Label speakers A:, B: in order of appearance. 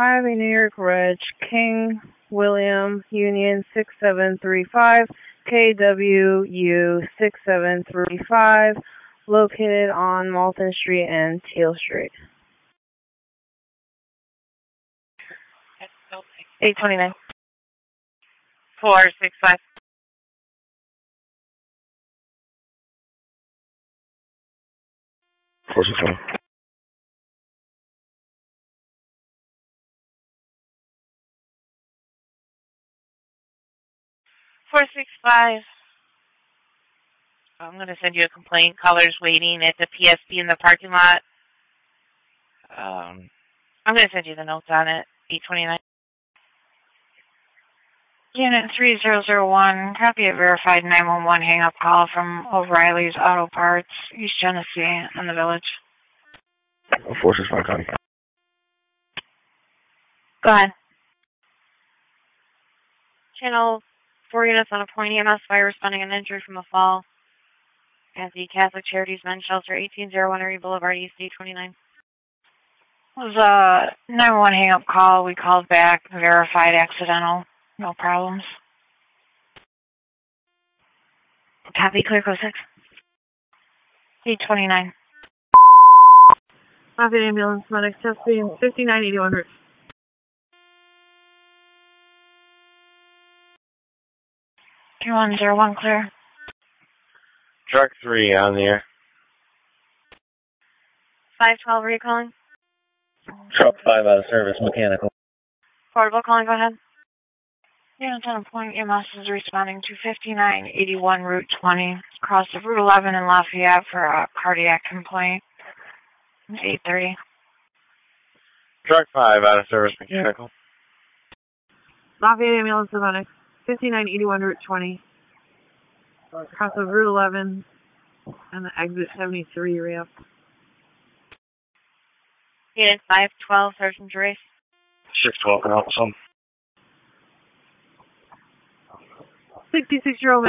A: Highway New York Ridge, King William Union 6735, KWU 6735, located on Malton Street and Teal Street.
B: 829. 465.
C: 465.
B: 465. I'm going to send you a complaint. Caller's waiting at the PSP in the parking lot. I'm going to send you the notes on it. 829. Unit 3001, copy a verified 911 hang-up call from O'Reilly's Auto Parts, East Genesee, in the village.
C: 465, copy.
B: Go ahead. Channel 4 units on a point EMS fire responding an injury from a fall at the Catholic Charities Men's Shelter, 1801 Erie Boulevard, East 829. It was a 911 hang-up call. We called back, verified accidental. No problems. Copy, clear, code 6. 829.
A: Rapid ambulance, medic, chest beam 5981 Route.
B: Q101 clear.
C: Truck 3 on the air.
B: 512 recalling.
C: Truck 5 out of service, mechanical.
B: Portable calling, go ahead. Units on a point EMS is responding to 5981 Route 20, across of Route 11 in Lafayette for a cardiac complaint. 830.
C: Truck 5 out of service, mechanical.
A: Lafayette ambulance, medic, 5981 Route 20, across of Route 11 and the exit 73 ramp.
B: Unit 512, Sergeant Gerace.
C: 612, can I help some?
A: 66-year-old